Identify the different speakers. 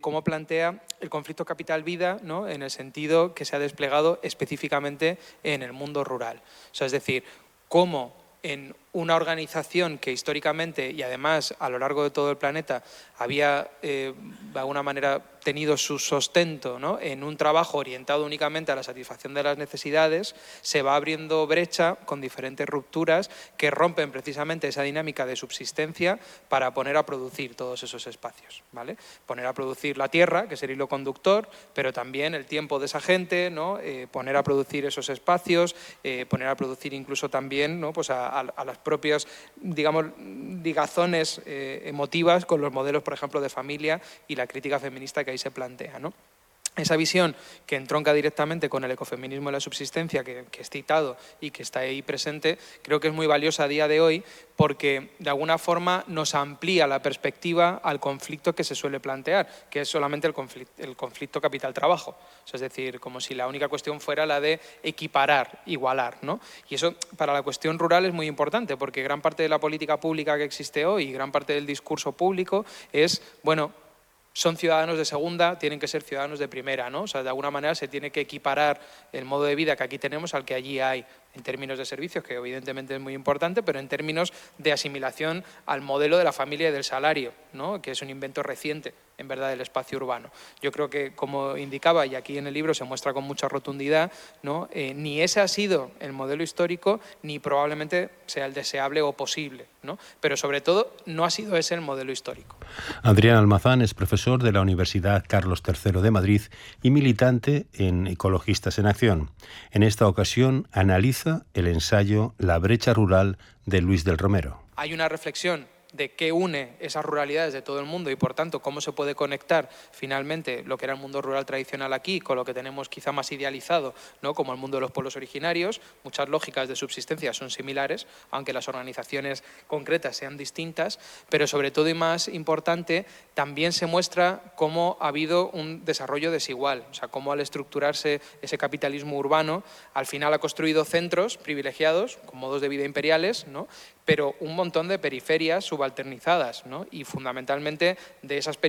Speaker 1: cómo plantea el conflicto capital-vida, ¿no?, en el sentido que se ha desplegado específicamente en el mundo rural. O sea, es decir, cómo en una organización que históricamente y además a lo largo de todo el planeta había de alguna manera tenido su sustento, ¿no?, en un trabajo orientado únicamente a la satisfacción de las necesidades, se va abriendo brecha con diferentes rupturas que rompen precisamente esa dinámica de subsistencia para poner a producir todos esos espacios, ¿vale? Poner a producir la tierra, que es el hilo conductor, pero también el tiempo de esa gente, ¿no?, poner a producir esos espacios, poner a producir incluso también, ¿no?, pues a las propias, digamos, ligazones emotivas con los modelos, por ejemplo, de familia y la crítica feminista que ahí se plantea, ¿no? Esa visión que entronca directamente con el ecofeminismo de la subsistencia que he citado y que está ahí presente, creo que es muy valiosa a día de hoy porque de alguna forma nos amplía la perspectiva al conflicto que se suele plantear, que es solamente el conflicto capital-trabajo. O sea, es decir, como si la única cuestión fuera la de equiparar, igualar, ¿no? Y eso para la cuestión rural es muy importante porque gran parte de la política pública que existe hoy y gran parte del discurso público es, bueno, son ciudadanos de segunda, tienen que ser ciudadanos de primera, ¿no? O sea, de alguna manera se tiene que equiparar el modo de vida que aquí tenemos al que allí hay, en términos de servicios, que evidentemente es muy importante, pero en términos de asimilación al modelo de la familia y del salario, ¿no?, que es un invento reciente, en verdad, del espacio urbano. Yo creo que, como indicaba, y aquí en el libro se muestra con mucha rotundidad, ¿no?, ni ese ha sido el modelo histórico, ni probablemente sea el deseable o posible, ¿no? Pero sobre todo, no ha sido ese el modelo histórico.
Speaker 2: Adrián Almazán es profesor de la Universidad Carlos III de Madrid y militante en Ecologistas en Acción. En esta ocasión analiza el ensayo La brecha rural de Luis del Romero.
Speaker 1: Hay una reflexión de qué une esas ruralidades de todo el mundo y, por tanto, cómo se puede conectar finalmente lo que era el mundo rural tradicional aquí con lo que tenemos quizá más idealizado, ¿no?, como el mundo de los pueblos originarios. Muchas lógicas de subsistencia son similares, aunque las organizaciones concretas sean distintas, pero sobre todo y más importante, también se muestra cómo ha habido un desarrollo desigual, o sea, cómo al estructurarse ese capitalismo urbano, al final ha construido centros privilegiados, con modos de vida imperiales, ¿no?, pero un montón de periferias subalternizadas, ¿no?, y fundamentalmente de esas periferias